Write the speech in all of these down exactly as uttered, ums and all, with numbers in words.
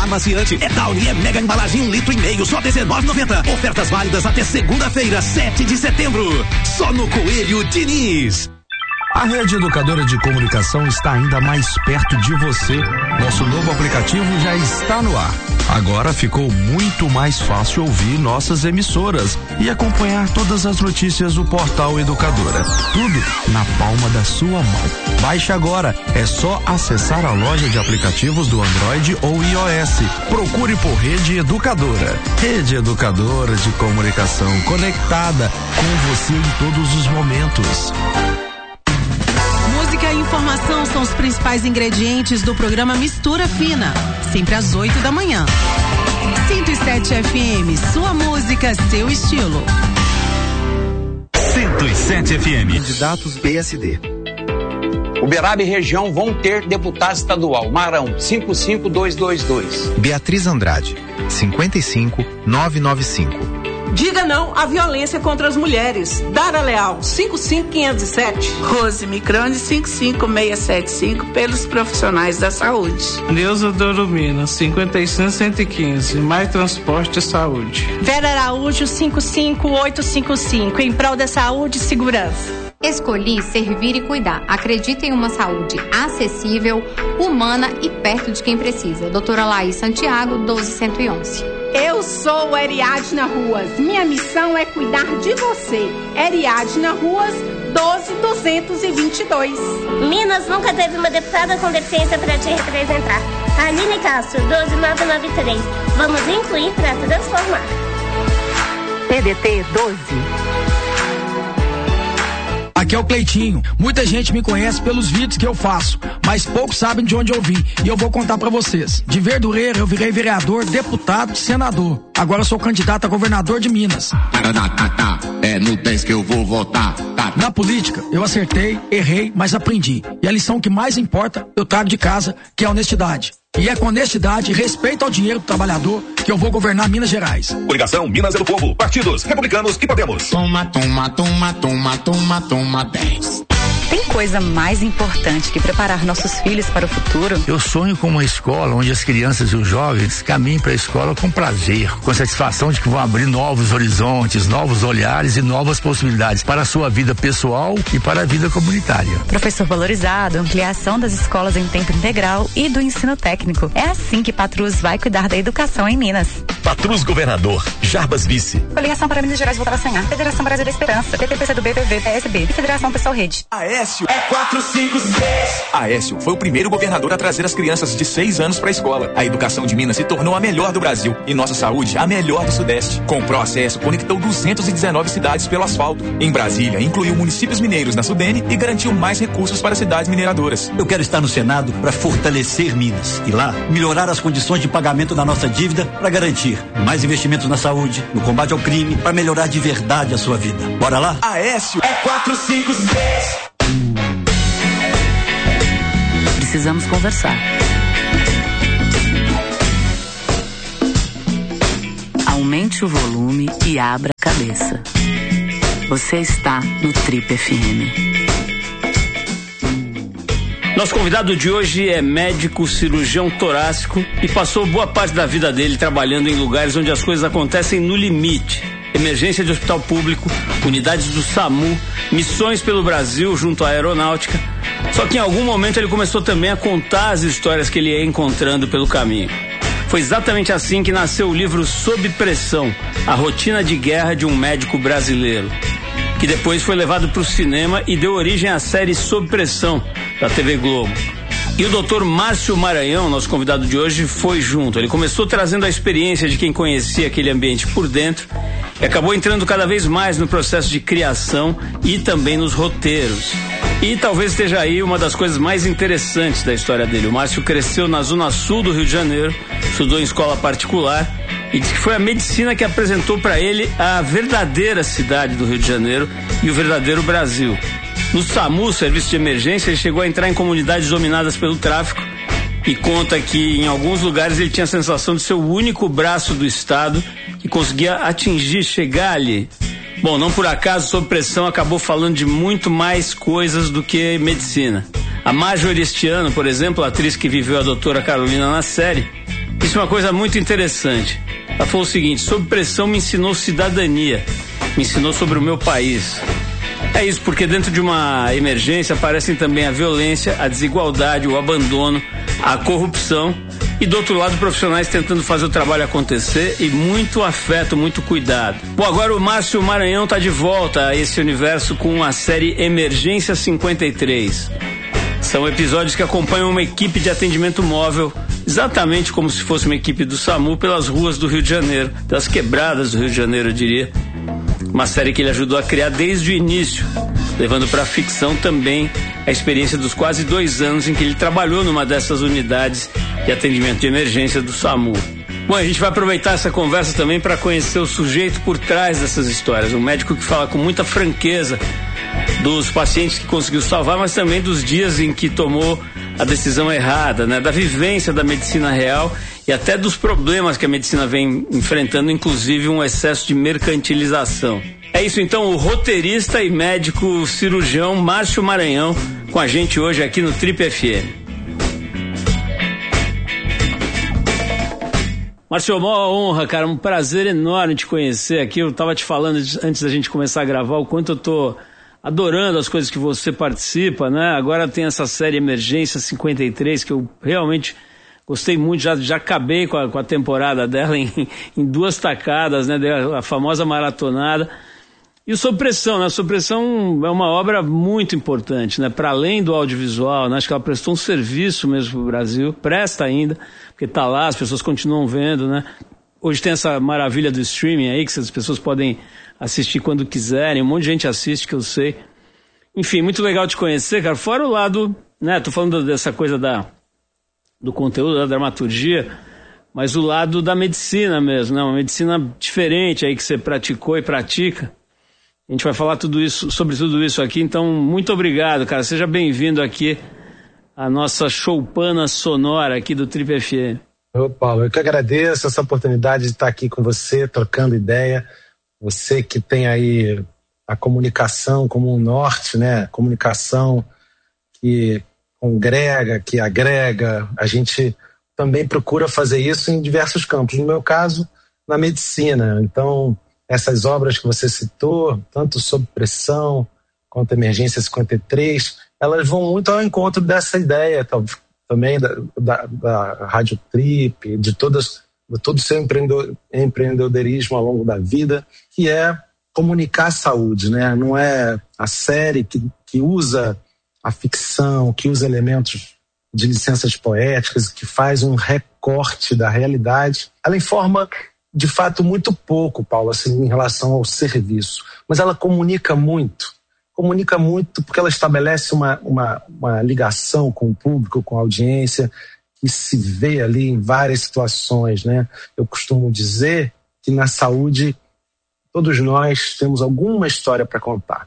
amaciante. É Downy, é mega embalagem um litro e meio, só dezenove e noventa. Ofertas válidas até segunda-feira, sete de setembro. Só no Coelho Diniz. A Rede Educadora de Comunicação está ainda mais perto de você. Nosso novo aplicativo já está no ar. Agora ficou muito mais fácil ouvir nossas emissoras e acompanhar todas as notícias do portal Educadora. Tudo na palma da sua mão. Baixe agora. É só acessar a loja de aplicativos do Android ou iOS. Procure por Rede Educadora. Rede Educadora de Comunicação, conectada com você em todos os momentos. Música e informação são os principais ingredientes do programa Mistura Fina, sempre às oito da manhã. cento e sete F M, sua música, seu estilo. cento e sete F M. Candidatos B S D. Uberaba e região vão ter deputado estadual. Marão, cinco cinco dois dois dois. Beatriz Andrade, cinquenta e cinco nove nove cinco. Diga não à violência contra as mulheres. Dara Leal, cinco cinco quinhentos e sete. Rose Microne, cinco cinco seis sete cinco, pelos profissionais da saúde. Neuza Doromina, cinquenta e cinco cento e quinze, Mais Transporte e Saúde. Vera Araújo, cinco cinco oito cinco cinco, em prol da saúde e segurança. Escolhi servir e cuidar. Acredita em uma saúde acessível, humana e perto de quem precisa. Doutora Laís Santiago, doze cento e onze. Eu sou Ariadna Ruas. Minha missão é cuidar de você. Ariadna Ruas, doze duzentos e vinte e dois. Minas nunca teve uma deputada com deficiência para te representar. Aline Castro, doze mil novecentos e noventa e três. Vamos incluir para transformar. P D T doze. Aqui é o Cleitinho. Muita gente me conhece pelos vídeos que eu faço, mas poucos sabem de onde eu vim. E eu vou contar pra vocês. De Verdureira eu virei vereador, deputado, senador. Agora eu sou candidato a governador de Minas. É no dez que eu vou votar. Na política, eu acertei, errei, mas aprendi. E a lição que mais importa, eu trago de casa, que é a honestidade. E é com honestidade e respeito ao dinheiro do trabalhador que eu vou governar Minas Gerais. Coligação Minas é do Povo. Partidos republicanos que podemos. Toma, toma, toma, toma, toma, toma, dez. Tem coisa mais importante que preparar nossos filhos para o futuro? Eu sonho com uma escola onde as crianças e os jovens caminhem para a escola com prazer, com satisfação de que vão abrir novos horizontes, novos olhares e novas possibilidades para a sua vida pessoal e para a vida comunitária. Professor valorizado, ampliação das escolas em tempo integral e do ensino técnico. É assim que Patrus vai cuidar da educação em Minas. Patrus Governador, Jarbas Vice. Coligação para Minas Gerais voltar a sonhar. Federação Brasil da Esperança, P T P C do B, P V, P S B e Federação Pessoal Rede. Aécio é quatro cinco seis. Aécio foi o primeiro governador a trazer as crianças de seis anos para a escola. A educação de Minas se tornou a melhor do Brasil e nossa saúde a melhor do Sudeste. Com o Proacesso, conectou duzentas e dezenove cidades pelo asfalto. Em Brasília, incluiu municípios mineiros na Sudene e garantiu mais recursos para cidades mineradoras. Eu quero estar no Senado para fortalecer Minas e lá melhorar as condições de pagamento da nossa dívida para garantir mais investimentos na saúde, no combate ao crime, para melhorar de verdade a sua vida. Bora lá? Aécio é quatro cinco seis. Precisamos conversar. Aumente o volume e abra a cabeça. Você está no Trip F M. Nosso convidado de hoje é médico cirurgião torácico e passou boa parte da vida dele trabalhando em lugares onde as coisas acontecem no limite. Emergência de hospital público, unidades do SAMU, missões pelo Brasil junto à aeronáutica. Só que em algum momento ele começou também a contar as histórias que ele ia encontrando pelo caminho. Foi exatamente assim que nasceu o livro Sob Pressão, a rotina de guerra de um médico brasileiro, que depois foi levado para o cinema e deu origem à série Sob Pressão, da T V Globo. E o doutor Márcio Maranhão, nosso convidado de hoje, foi junto. Ele começou trazendo a experiência de quem conhecia aquele ambiente por dentro e acabou entrando cada vez mais no processo de criação e também nos roteiros. E talvez esteja aí uma das coisas mais interessantes da história dele. O Márcio cresceu na zona sul do Rio de Janeiro, estudou em escola particular e diz que foi a medicina que apresentou para ele a verdadeira cidade do Rio de Janeiro e o verdadeiro Brasil. No SAMU, Serviço de Emergência, ele chegou a entrar em comunidades dominadas pelo tráfico e conta que em alguns lugares ele tinha a sensação de ser o único braço do Estado que conseguia atingir, chegar ali. Bom, não por acaso, Sob Pressão acabou falando de muito mais coisas do que medicina. A Marjorie este ano, por exemplo, a atriz que viveu a doutora Carolina na série, Isso é uma coisa muito interessante. Ela falou o seguinte: sob pressão me ensinou cidadania, me ensinou sobre o meu país. É isso, porque dentro de uma emergência aparecem também a violência, a desigualdade, o abandono, a corrupção e do outro lado profissionais tentando fazer o trabalho acontecer e muito afeto, muito cuidado. Bom, agora o Márcio Maranhão tá de volta a esse universo com a série Emergência cinquenta e três. São episódios que acompanham uma equipe de atendimento móvel, exatamente como se fosse uma equipe do SAMU, pelas ruas do Rio de Janeiro, das quebradas do Rio de Janeiro, eu diria. Uma série que ele ajudou a criar desde o início, levando para a ficção também a experiência dos quase dois anos em que ele trabalhou numa dessas unidades de atendimento de emergência do SAMU. Bom, a gente vai aproveitar essa conversa também para conhecer o sujeito por trás dessas histórias, um médico que fala com muita franqueza dos pacientes que conseguiu salvar, mas também dos dias em que tomou a decisão errada, né? Da vivência da medicina real e até dos problemas que a medicina vem enfrentando, inclusive um excesso de mercantilização. É isso então, o roteirista e médico cirurgião Márcio Maranhão com a gente hoje aqui no Trip F M. Márcio, uma honra, cara, um prazer enorme te conhecer aqui. Eu tava te falando antes da gente começar a gravar o quanto eu tô adorando as coisas que você participa, né? Agora tem essa série Emergência cinquenta e três que eu realmente gostei muito, já, já acabei com a, com a temporada dela em, em duas tacadas, né? A famosa maratonada. E o Sob Pressão, né? O Sob Pressão é uma obra muito importante, né? Para além do audiovisual, né? Acho que ela prestou um serviço mesmo pro Brasil, presta ainda, porque tá lá, as pessoas continuam vendo, né? Hoje tem essa maravilha do streaming aí, que as pessoas podem assistir quando quiserem, um monte de gente assiste, que eu sei. Enfim, muito legal te conhecer, cara. Fora o lado, né? Tô falando dessa coisa da, do conteúdo, da dramaturgia, mas o lado da medicina mesmo, né? Uma medicina diferente aí que você praticou e pratica. A gente vai falar tudo isso, sobre tudo isso aqui, então muito obrigado, cara. Seja bem-vindo aqui à nossa choupana sonora aqui do Trip F M. Ô Paulo, eu que agradeço essa oportunidade de estar aqui com você, trocando ideia. Você que tem aí a comunicação como um norte, né? Comunicação que congrega, que agrega. A gente também procura fazer isso em diversos campos. No meu caso, na medicina. Então, essas obras que você citou, tanto Sob Pressão quanto Emergência cinquenta e três, elas vão muito ao encontro dessa ideia também da, da, da Rádio Trip, de, todas, de todo o seu empreendedorismo ao longo da vida, que é comunicar a saúde, né? Não é a série que, que usa a ficção, que usa elementos de licenças poéticas, que faz um recorte da realidade. Ela informa de fato muito pouco, Paulo, assim, em relação ao serviço, mas ela comunica muito, comunica muito porque ela estabelece uma, uma, uma ligação com o público, com a audiência, que se vê ali em várias situações, né? Eu costumo dizer que na saúde todos nós temos alguma história para contar,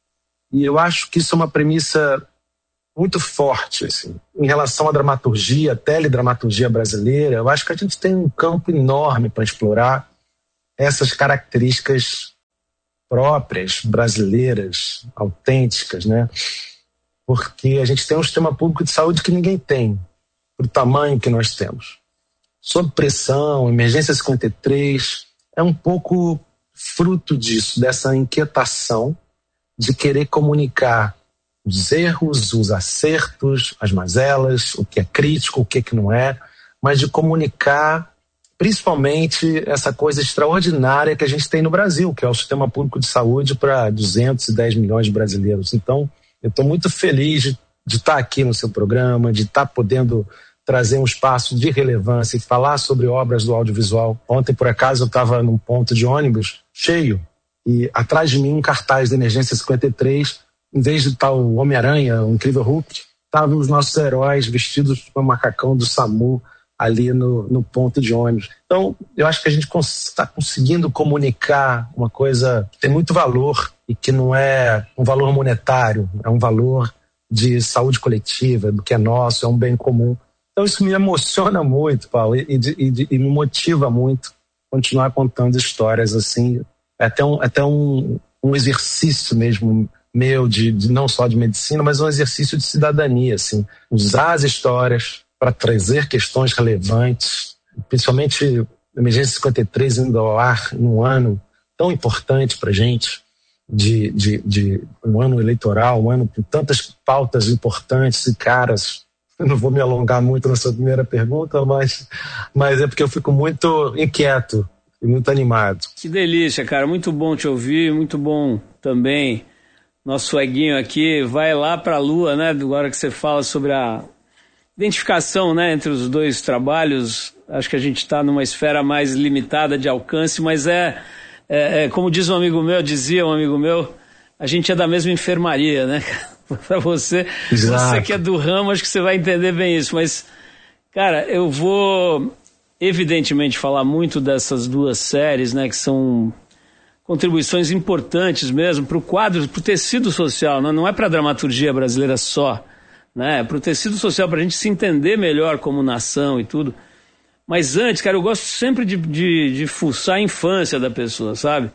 e eu acho que isso é uma premissa muito forte, assim, em relação à dramaturgia, à teledramaturgia brasileira. Eu acho que a gente tem um campo enorme para explorar essas características próprias, brasileiras, autênticas, né? Porque a gente tem um sistema público de saúde que ninguém tem, pro tamanho que nós temos. Sob Pressão, Emergência cinquenta e três, é um pouco fruto disso, dessa inquietação de querer comunicar os erros, os acertos, as mazelas, o que é crítico, o que, é que não é, mas de comunicar principalmente essa coisa extraordinária que a gente tem no Brasil, que é o sistema público de saúde para duzentos e dez milhões de brasileiros. Então, eu estou muito feliz de, de estar aqui no seu programa, de estar podendo trazer um espaço de relevância e falar sobre obras do audiovisual. Ontem, por acaso, eu estava num ponto de ônibus cheio e atrás de mim um cartaz da Emergência cinquenta e três. Em vez de estar o Homem-Aranha, o Incrível Hulk, estavam os nossos heróis vestidos com o macacão do SAMU ali no, no ponto de ônibus. Então, eu acho que a gente está conseguindo comunicar uma coisa que tem muito valor e que não é um valor monetário, é um valor de saúde coletiva, do que é nosso, é um bem comum. Então, isso me emociona muito, Paulo, e, e, e me motiva muito continuar contando histórias assim. É até um, até um, um exercício mesmo meu, de, de não só de medicina, mas um exercício de cidadania, assim, usar as histórias para trazer questões relevantes principalmente Emergência cinquenta e três indo ao ar num ano tão importante para a gente, de, de, de um ano eleitoral, um ano com tantas pautas importantes e caras. Eu não vou me alongar muito na sua primeira pergunta, mas, mas é porque eu fico muito inquieto e muito animado. Que delícia, cara. Muito bom te ouvir, muito bom também. Nosso Eguinho aqui vai lá para a Lua, né? Agora que você fala sobre a identificação, né, entre os dois trabalhos, acho que a gente está numa esfera mais limitada de alcance, mas é, é, é como diz um amigo meu, dizia um amigo meu, a gente é da mesma enfermaria, né? Para você, Exato. Você que é do ramo, acho que você vai entender bem isso, mas, cara, eu vou evidentemente falar muito dessas duas séries, né, que são contribuições importantes mesmo para o quadro, para o tecido social, né? Não é para a dramaturgia brasileira só, né? É para o tecido social, para a gente se entender melhor como nação e tudo. Mas antes, cara, eu gosto sempre de, de, de fuçar a infância da pessoa, sabe?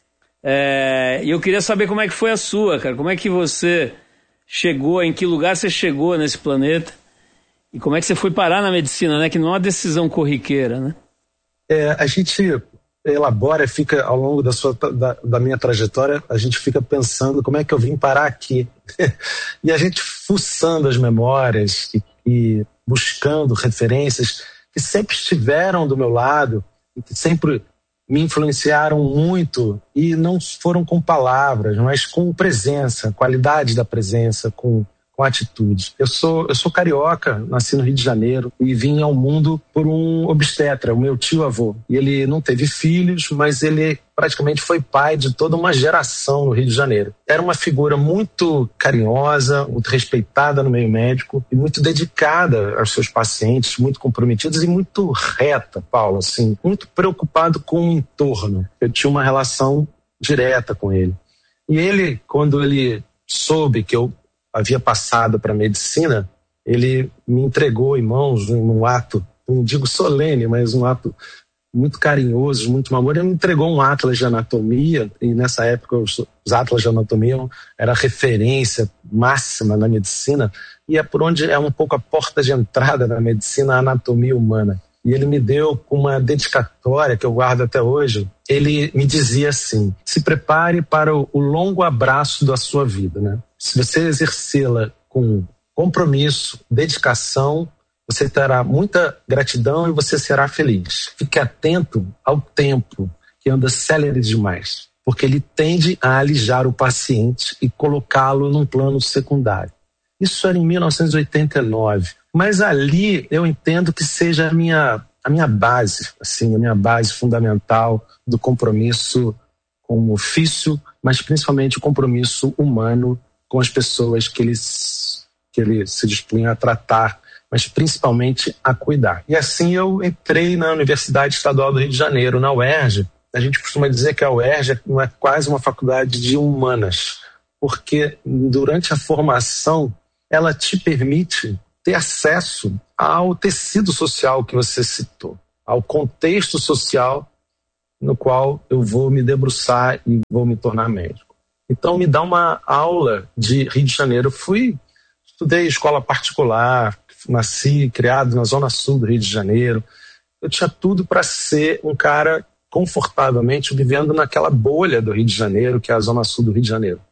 É, e eu queria saber como é que foi a sua, cara. Como é que você chegou, em que lugar você chegou nesse planeta e como é que você foi parar na medicina, né? Que não é uma decisão corriqueira, né? É, a gente elabora, fica ao longo da, sua, da, da minha trajetória, a gente fica pensando como é que eu vim parar aqui. E a gente fuçando as memórias e, e buscando referências que sempre estiveram do meu lado e que sempre me influenciaram muito e não foram com palavras, mas com presença, qualidade da presença, com, com atitude. Eu sou, eu sou carioca, nasci no Rio de Janeiro e vim ao mundo por um obstetra, o meu tio-avô. E ele não teve filhos, mas ele praticamente foi pai de toda uma geração no Rio de Janeiro. Era uma figura muito carinhosa, muito respeitada no meio médico e muito dedicada aos seus pacientes, muito comprometidos e muito reta, Paulo, assim, muito preocupado com o entorno. Eu tinha uma relação direta com ele. E ele, quando ele soube que eu havia passado para a medicina, ele me entregou em mãos um ato, não digo solene, mas um ato muito carinhoso, muito amor. Ele me entregou um atlas de anatomia, e nessa época os, os atlas de anatomia era a referência máxima na medicina, e é por onde é um pouco a porta de entrada na medicina, a anatomia humana. E ele me deu uma dedicatória que eu guardo até hoje. Ele me dizia assim: se prepare para o, o longo abraço da sua vida, né? Se você exercê-la com compromisso, dedicação, você terá muita gratidão e você será feliz. Fique atento ao tempo, que anda célere demais, porque ele tende a alijar o paciente e colocá-lo num plano secundário. Isso era em mil novecentos e oitenta e nove. Mas ali eu entendo que seja a minha, a minha base, assim, a minha base fundamental do compromisso com o ofício, mas principalmente o compromisso humano com as pessoas que ele, que ele se dispunha a tratar, mas principalmente a cuidar. E assim eu entrei na Universidade Estadual do Rio de Janeiro, na U E R J. A gente costuma dizer que a U E R J não é quase uma faculdade de humanas, porque durante a formação ela te permite ter acesso ao tecido social que você citou, ao contexto social no qual eu vou me debruçar e vou me tornar médico. Então me dá uma aula de Rio de Janeiro. Eu fui, estudei escola particular, nasci, criado na zona sul do Rio de Janeiro. Eu tinha tudo para ser um cara confortavelmente vivendo naquela bolha do Rio de Janeiro, que é a zona sul do Rio de Janeiro.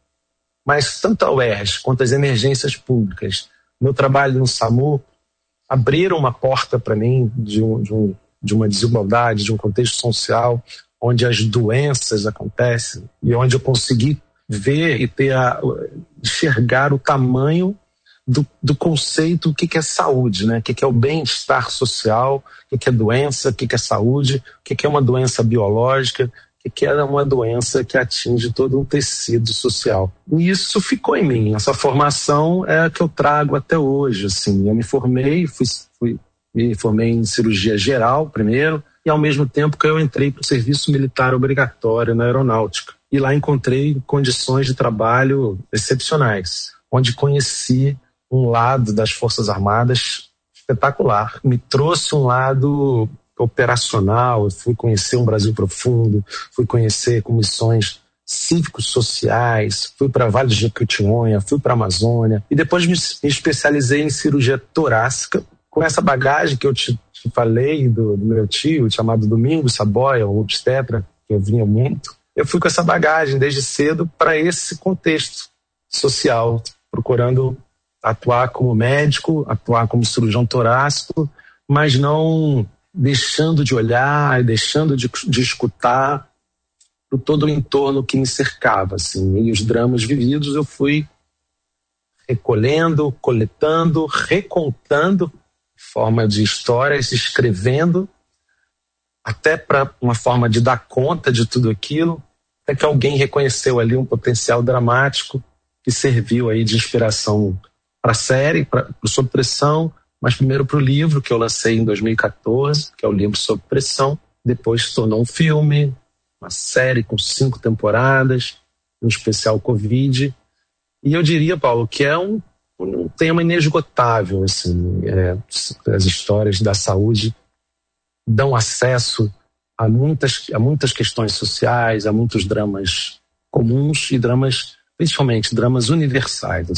Mas tanto a U E R J quanto as emergências públicas, meu trabalho no SAMU, abriram uma porta para mim de, um, de, um, de uma desigualdade, de um contexto social onde as doenças acontecem e onde eu consegui ver e ter a, enxergar o tamanho Do, do conceito, o que, que é saúde, né? O que, que é o bem-estar social, o que, que é doença, o que, que é saúde, o que, que é uma doença biológica, o que, que é uma doença que atinge todo um tecido social. E isso ficou em mim, essa formação é a que eu trago até hoje, assim. Eu me formei, fui, fui, me formei em cirurgia geral primeiro, e ao mesmo tempo que eu entrei para o serviço militar obrigatório na aeronáutica. E lá encontrei condições de trabalho excepcionais, onde conheci um lado das Forças Armadas espetacular. Me trouxe um lado operacional, eu fui conhecer um Brasil profundo, fui conhecer comissões cívicos sociais, fui para Vale de Jequitinhonha, fui para a Amazônia e depois me especializei em cirurgia torácica. Com essa bagagem que eu te falei do, do meu tio, chamado Domingos Saboia, um obstetra, que eu vinha muito. Eu fui com essa bagagem desde cedo para esse contexto social, procurando atuar como médico, atuar como cirurgião torácico, mas não deixando de olhar, deixando de, de escutar por todo o entorno que me cercava, assim. E os dramas vividos eu fui recolhendo, coletando, recontando em forma de histórias, escrevendo, até para uma forma de dar conta de tudo aquilo, até que alguém reconheceu ali um potencial dramático que serviu aí de inspiração para a série, para o Sob Pressão, mas primeiro para o livro que eu lancei em dois mil e quatorze, que é o livro Sob Pressão. Depois se tornou um filme, uma série com cinco temporadas, um especial Covid. E eu diria, Paulo, que é um, um tema inesgotável. Assim, é, as histórias da saúde dão acesso a muitas, a muitas questões sociais, a muitos dramas comuns e dramas, principalmente dramas universais.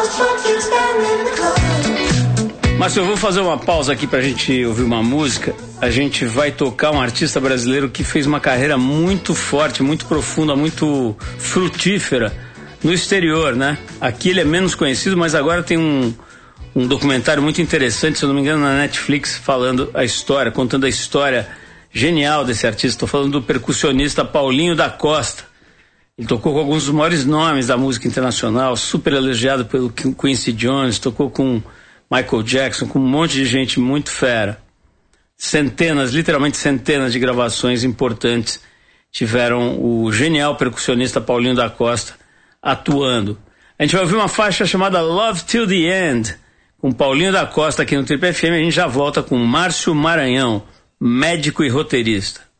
Mas eu vou fazer uma pausa aqui pra gente ouvir uma música. A gente vai tocar um artista brasileiro que fez uma carreira muito forte, muito profunda, muito frutífera no exterior, né? Aqui ele é menos conhecido, mas agora tem um, um documentário muito interessante, se eu não me engano, na Netflix, falando a história, contando a história genial desse artista. Estou falando do percussionista Paulinho da Costa. Ele tocou com alguns dos maiores nomes da música internacional, super elogiado pelo Quincy Jones, tocou com Michael Jackson, com um monte de gente muito fera. Centenas, literalmente centenas de gravações importantes tiveram o genial percussionista Paulinho da Costa atuando. A gente vai ouvir uma faixa chamada Love Till the End, com Paulinho da Costa aqui no Trip F M. A gente já volta com Márcio Maranhão, médico e roteirista.